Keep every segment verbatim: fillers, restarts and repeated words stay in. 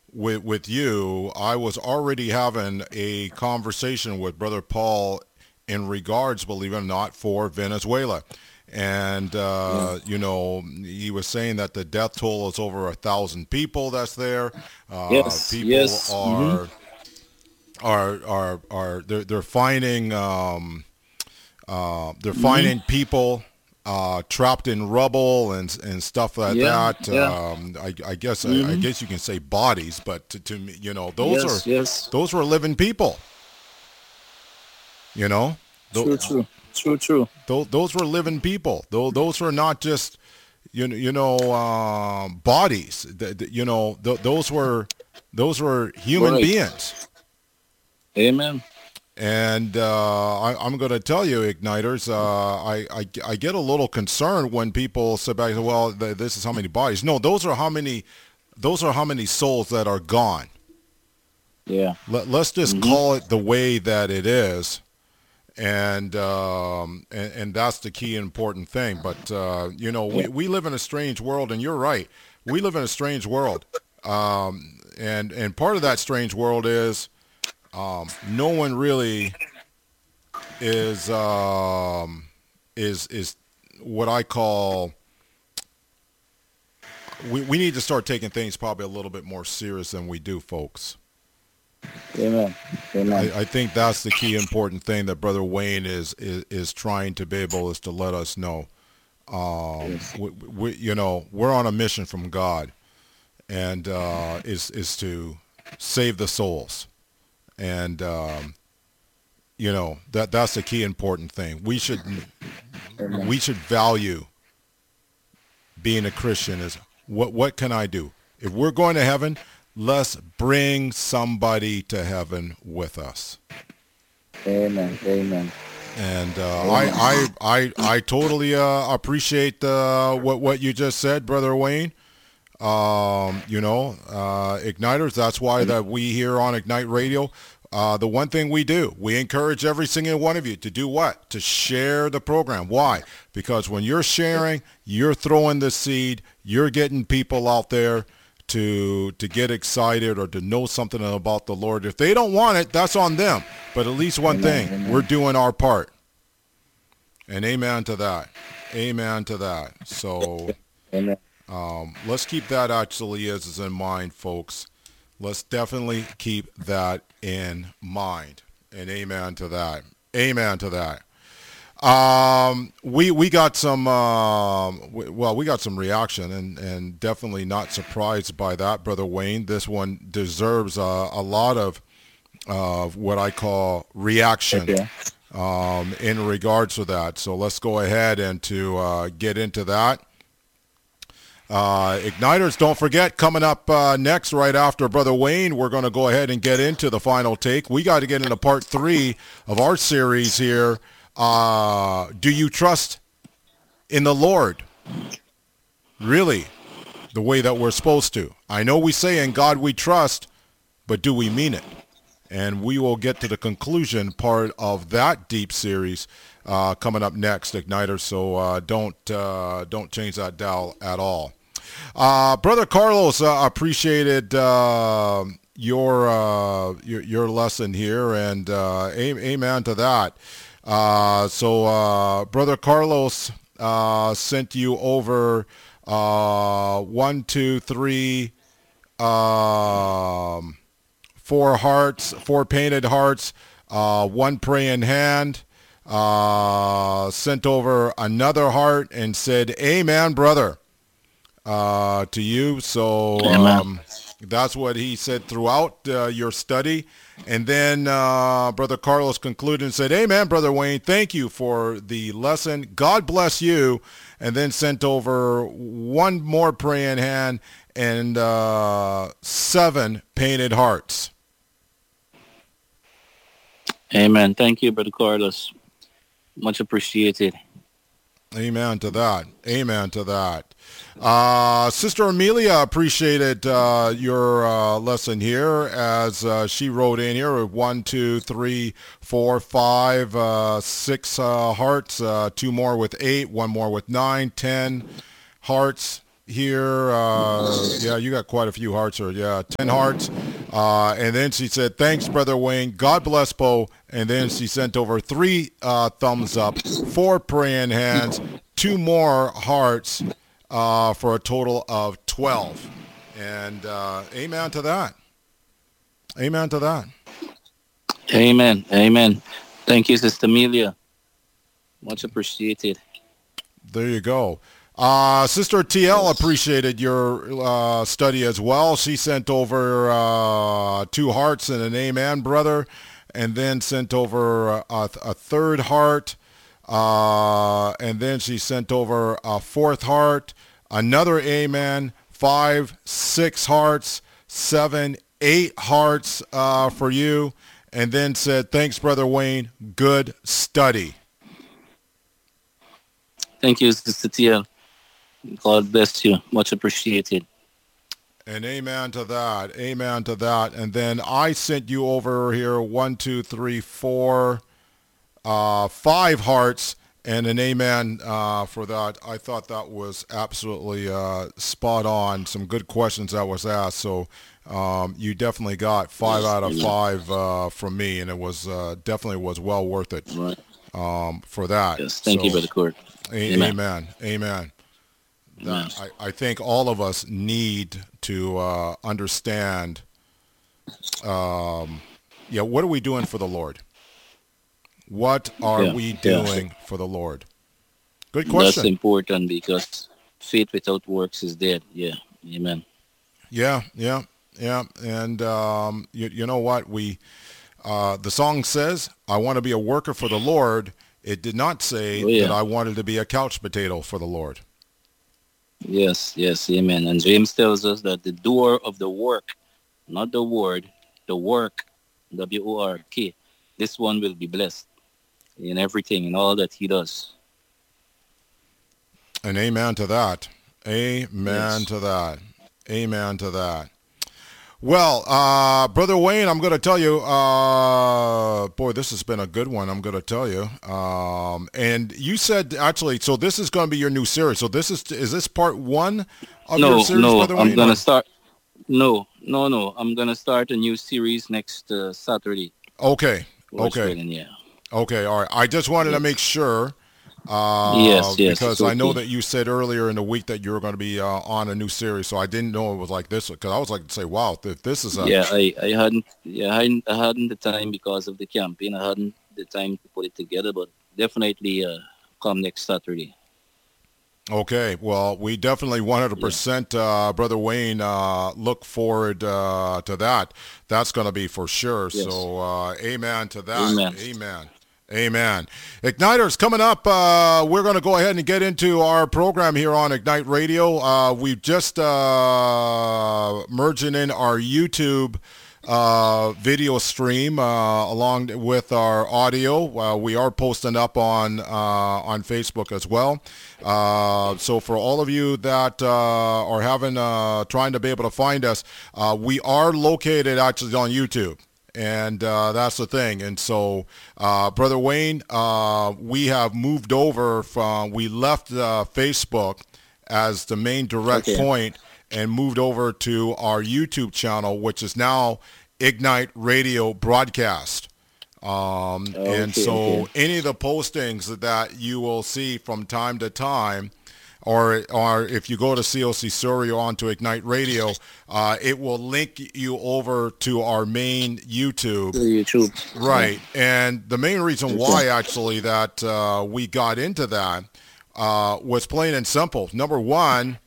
with with you, I was already having a conversation with Brother Paul in regards, believe it or not, for Venezuela. And Yeah. uh, you know, he was saying that the death toll is over a thousand people that's there. Uh, Yes. people Yes. Mm-hmm. are are are are they're they're finding um, uh, they're Mm-hmm. finding people uh, trapped in rubble and and stuff like Yeah. that. Yeah. Um, I, I guess I, I Mm-hmm. guess you can say bodies, but to, to me, you know, those are Yes. Yes. those were living people. You know, those True. True. True. True. those were living people. Those those were not just you know you know um, bodies. Th- th- you know, th- those were those were human Right. beings. Amen. And uh, I, I'm going to tell you, igniters, uh, I, I, I get a little concerned when people say back, well, th- this is how many bodies. No, those are how many, those are how many souls that are gone. Yeah. Let, let's just Mm-hmm. call it the way that it is, and um, and, and that's the key important thing. But uh, you know, Yeah. we, we live in a strange world, and you're right. We live in a strange world, um, and and part of that strange world is um, no one really is um, is is what I call we, we need to start taking things probably a little bit more serious than we do, folks. Amen. Amen. I, I think that's the key important thing that Brother Wayne is is, is trying to be able is to let us know. Um, Yes. we, we, you know, we're on a mission from God, and uh, is is to save the souls, and um, you know that that's the key important thing. We should Amen. we should value being a Christian is what what can I do? If we're going to heaven, let's bring somebody to heaven with us. Amen. Amen. And uh, I, Amen. I I I totally uh, appreciate uh, what what you just said, Brother Wayne. Um, you know, uh, igniters. That's why that we here on Ignite Radio. Uh, the one thing we do, we encourage every single one of you to do what? To share the program. Why? Because when you're sharing, you're throwing the seed. You're getting people out there to to get excited or to know something about the Lord. If they don't want it, that's on them. But at least one Amen. thing, we're Amen. doing our part. And amen to that. Amen to that. So Amen. um, let's keep that actually as is in mind, folks. Let's definitely keep that in mind. And amen to that. Amen to that. Um, we we got some um, w- well, we got some reaction, and and definitely not surprised by that, Brother Wayne. This one deserves uh, a lot of of what I call reaction Okay. um, in regards to that. So let's go ahead and to uh, get into that. Uh, Igniters, don't forget, coming up uh, next, right after Brother Wayne, we're going to go ahead and get into the final take. We got to get into part three of our series here. Uh, do you trust in the Lord? Really? The way that we're supposed to? I know we say in God we trust, but do we mean it? And we will get to the conclusion part of that deep series uh, coming up next, Igniter. So uh, don't uh, don't change that dial at all. Uh, Brother Carlos, uh, appreciated uh, your, uh, your your lesson here, and uh, amen to that. Uh, so, uh, Brother Carlos uh, sent you over uh, one, two, three. Um, four hearts, four painted hearts, uh, one praying hand, uh, sent over another heart and said, Amen, brother, uh, to you. So Amen. um, that's what he said throughout uh, your study. And then uh, Brother Carlos concluded and said, Amen, Brother Wayne. Thank you for the lesson. God bless you. And then sent over one more praying hand and uh, seven painted hearts. Amen. Thank you, Brother Carlos. Much appreciated. Amen to that. Amen to that. Uh, Sister Amelia appreciated uh, your uh, lesson here as uh, she wrote in here with one, two, three, four, five, uh, six uh, hearts, uh, two more with eight, one more with nine, ten hearts. here. Uh, yeah, you got quite a few hearts here. Yeah, ten hearts. Uh, and then she said, thanks, Brother Wayne. God bless Poe. And then she sent over three uh, thumbs up, four praying hands, two more hearts uh, for a total of twelve. And uh, amen to that. Amen to that. Amen. Amen. Thank you, Sister Amelia. Much appreciated. There you go. Uh, Sister T L appreciated your uh, study as well. She sent over uh, two hearts and an amen, brother, and then sent over a, a third heart, uh, and then she sent over a fourth heart, another amen, five, six hearts, seven, eight hearts uh, for you, and then said, thanks, Brother Wayne, good study. Thank you, Sister T L. God bless you. Much appreciated. And amen to that. Amen to that. And then I sent you over here one, two, three, four, uh, five hearts and an amen uh, for that. I thought that was absolutely uh, spot on. Some good questions that was asked. So um, you definitely got five out of five uh, from me, and it was uh, definitely was well worth it Right. um, for that. Yes. Thank so, you, Brother Court. A- amen. Amen. Amen. That, I, I think all of us need to uh, understand, um, yeah, what are we doing for the Lord? What are yeah, we doing yeah. for the Lord? Good question. That's important because faith without works is dead. Yeah. Amen. Yeah, yeah, yeah. And um, you, you know what? We uh, the song says, I want to be a worker for the Lord. It did not say oh, yeah. that I wanted to be a couch potato for the Lord. Yes, yes, amen. And James tells us that the doer of the work, not the word, the work, W O R K, this one will be blessed in everything, in all that he does. And amen to that. Amen yes. to that. Amen to that. Well, uh, Brother Wayne, I'm going to tell you, uh, boy, this has been a good one, I'm going to tell you. Um, and you said, actually, so this is going to be your new series. So this is, is this part one of no, your series, no, Brother Wayne? I'm going to start, no, no, no, I'm going to start a new series next uh, Saturday. Okay, okay. Training, yeah. Okay, all right. I just wanted yes. to make sure. Uh, yes, yes. Because okay. I know that you said earlier in the week that you were going to be uh, on a new series, so I didn't know it was like this. Because I was like, say, wow, if this is a yeah, I, I hadn't, yeah, I hadn't, I hadn't the time because of the campaign. I hadn't the time to put it together, but definitely uh, come next Saturday. Okay, well, we definitely one hundred percent, yeah. uh, Brother Wayne, uh, look forward uh, to that. That's going to be for sure. Yes. So, uh, amen to that. Amen. Amen. Amen. Igniters coming up. Uh, we're going to go ahead and get into our program here on Ignite Radio. Uh, we've just uh, merging in our YouTube uh, video stream uh, along with our audio. Uh, we are posting up on uh, on Facebook as well. Uh, so for all of you that uh, are having uh, trying to be able to find us, uh, we are located actually on YouTube. And uh, that's the thing. And so, uh, Brother Wayne, uh, we have moved over from, we left uh, Facebook as the main direct okay. point and moved over to our YouTube channel, which is now Ignite Radio Broadcast. Um, okay, and so okay. any of the postings that you will see from time to time, or or if you go to C O C Surrey or onto Ignite Radio, uh, it will link you over to our main YouTube. YouTube. Right. And the main reason why, actually, that uh, we got into that uh, was plain and simple. Number one,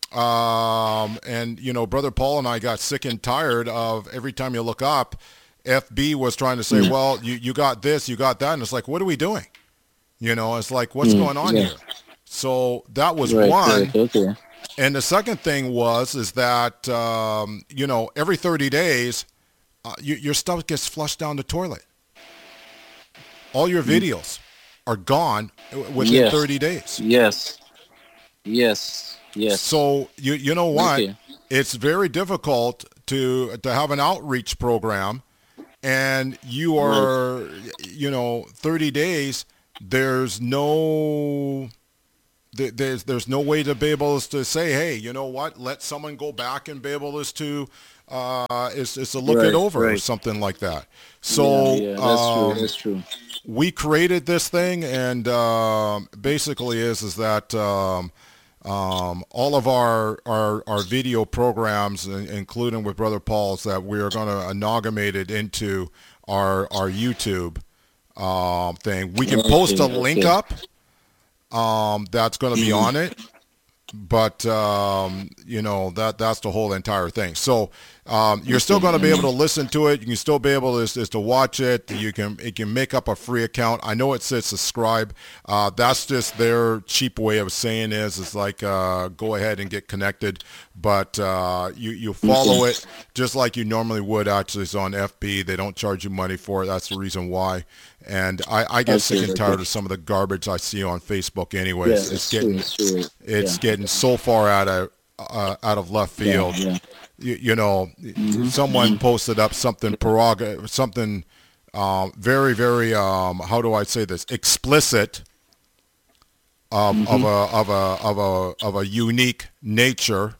um, and, you know, Brother Paul and I got sick and tired of every time you look up, F B was trying to say, mm. well, you, you got this, you got that. And it's like, what are we doing? You know, it's like, what's mm. going on yeah. here? So that was right, one. Right, okay. And the second thing was, is that, um, you know, every thirty days, uh, you, your stuff gets flushed down the toilet. All your videos mm. are gone within yes. thirty days. Yes. Yes. Yes. So, you you know what? Okay. It's very difficult to to have an outreach program, and you are, right. you know, thirty days, there's no... th- there's there's no way to be able to say, hey, you know what? Let someone go back and be able to uh, is is to look it Right, over or right. something like that. Yeah, So yeah, that's true. um, That's true. we created this thing, and um, basically is is that. Um, um, all of our, our our video programs, in- including with Brother Paul's, that we are going to amalgamate it into our our YouTube um, thing. We can post a Okay, link okay. up um, that's going to be Mhm. on it, but um, you know that that's the whole entire thing. So um, you're still Okay, going to be able to amen. listen to it. You can still be able to is, is to watch it. You can you can make up a free account. I know it says subscribe. Uh, that's just their cheap way of saying is is like uh, go ahead and get connected. But uh, you you Okay, follow it just like you normally would. Actually, it's on F B. They don't charge you money for it. That's the reason why. And I, I get sick okay, and okay. tired of some of the garbage I see on Facebook. Yeah, Anyways, it's it's true. getting It's true. it's Yeah, getting so far out of uh, out of left yeah, field. yeah. You, you know, Mhm, someone mhm. posted up something prerog something um, very very um, how do I say this explicit of of Mhm. a of a of a of a unique nature,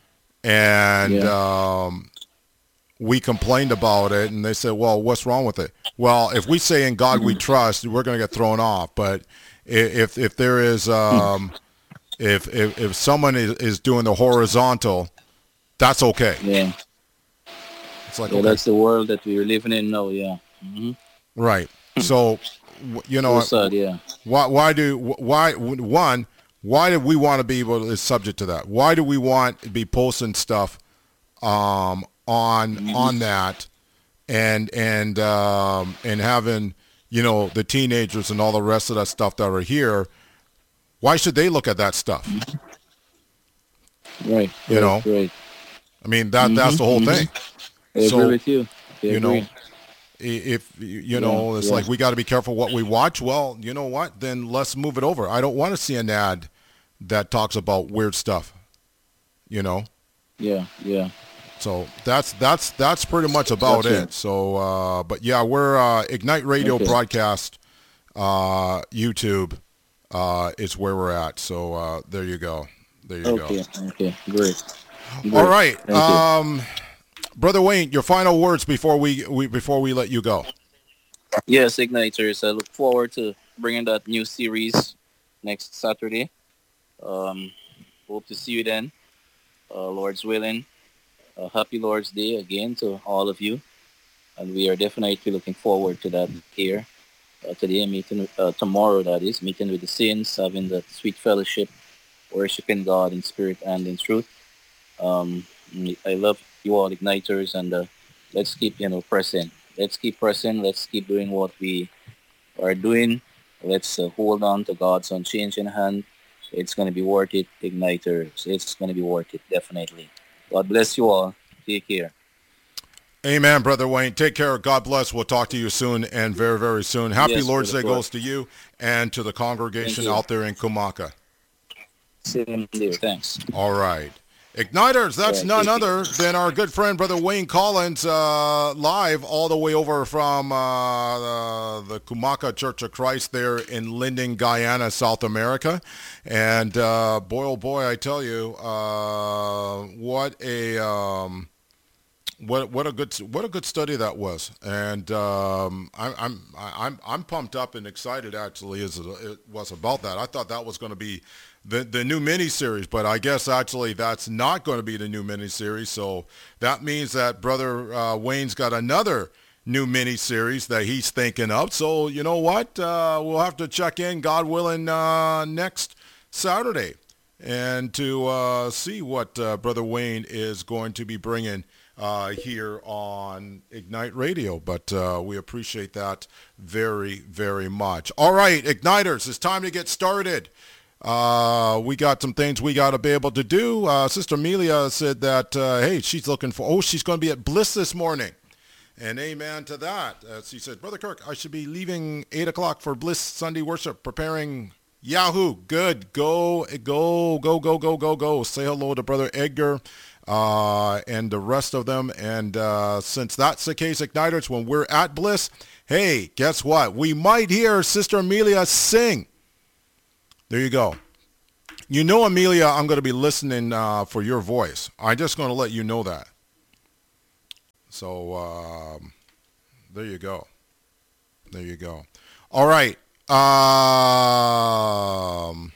and Yeah. um, we complained about it, and they said, "Well, what's wrong with it?" Well, if we say "In God We Mhm. Trust," we're going to get thrown off. But i- if if there is um, if if if someone is, is doing the horizontal, that's okay. Yeah. It's like Yeah. okay, That's the world that we're living in now. Yeah. Hmm. right. So w- you So know sad. Yeah. why why do why one why do we want to be able to is subject to that? Why do we want to be posting stuff um, on Hmm. on that and and um, and having you know the teenagers and all the rest of that stuff that are here? Why should they look at that stuff? Right. You Right. know, Right. I mean that Hmm. that's the whole Hmm. thing. I agree So with you. I you know agree. if you Yeah. know it's Yeah. like we got to be careful what we watch. Well, you know what? Then let's move it over. I don't want to see an ad that talks about weird stuff. You know, Yeah. Yeah. so that's that's that's pretty much about Gotcha. it. So, uh, but yeah, we're uh, Ignite Radio Okay. broadcast uh, YouTube uh, is where we're at. So uh, there you go. There you go. Okay. Okay. Great. All Great. right, Thank you. um, Brother Wayne, your final words before we, we before we let you go. Yes, Igniters. I look forward to bringing that new series next Saturday. Um, hope to see you then. Uh, Lord's willing. Uh, happy Lord's Day again to all of you. And we are definitely looking forward to that here. Uh, today, meeting, uh, tomorrow, that is, meeting with the saints, having that sweet fellowship, worshiping God in spirit and in truth. Um, I love you all, Igniters, and uh, let's keep, you know, pressing. Let's keep pressing. Let's keep doing what we are doing. Let's uh, hold on to God's unchanging hand. It's going to be worth it, Igniters. It's going to be worth it, definitely. God bless you all. Take care. Amen, Brother Wayne. Take care. God bless. We'll talk to you soon and very, very soon. Happy Yes, Lord's Brother Day Clark. goes to you and to the Thank congregation you. out there in Kumaka. Same there. Thanks. All right. Igniters, All that's right. none Take care. other than our good friend, Brother Wayne Collins, uh, live all the way over from uh, the, the Kumaka Church of Christ there in Linden, Guyana, South America. And uh, boy, oh boy, I tell you, uh, what a... Um, What what a good what a good study that was, and um, I, I'm I'm I'm pumped up and excited actually as it was about that. I thought that was going to be the the new mini series, but I guess actually that's not going to be the new mini series. So that means that Brother uh, Wayne's got another new mini series that he's thinking of. So you know what, uh, we'll have to check in, God willing, uh, next Saturday, and to uh, see what uh, Brother Wayne is going to be bringing uh, here on Ignite Radio. But uh, we appreciate that very, very much. All right, Igniters, it's time to get started. Uh, we got some things we got to be able to do. Uh, Sister Amelia said that, uh, hey, she's looking for, oh, she's going to be at Bliss this morning. And amen to that. Uh, she said, Brother Kirk, I should be leaving eight o'clock for Bliss Sunday worship, preparing Yahoo. Good. Go, go, go, go, go, go, go. Say hello to Brother Edgar uh, and the rest of them. And uh, since that's the case, Igniters, when we're at Bliss, hey, guess what? We might hear Sister Amelia sing. There you go. You know, Amelia, I'm going to be listening uh, for your voice. I'm just going to let you know that. So um, there you go. There you go. All right. Um,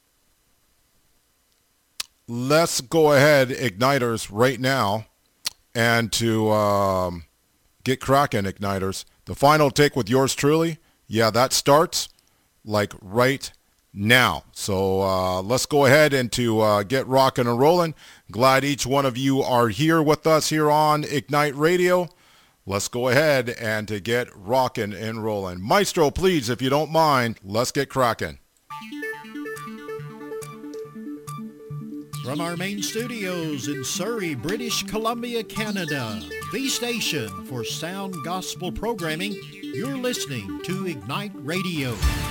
let's go ahead, Igniters, right now, and to um, get cracking, Igniters. The final take with yours truly, yeah, that starts like right now. So uh, let's go ahead and to uh, get rocking and rolling. Glad each one of you are here with us here on Ignite Radio. Let's go ahead and to get rocking and rolling. Maestro, please, if you don't mind, let's get cracking. From our main studios in Surrey, British Columbia, Canada, the station for sound gospel programming, you're listening to Ignite Radio.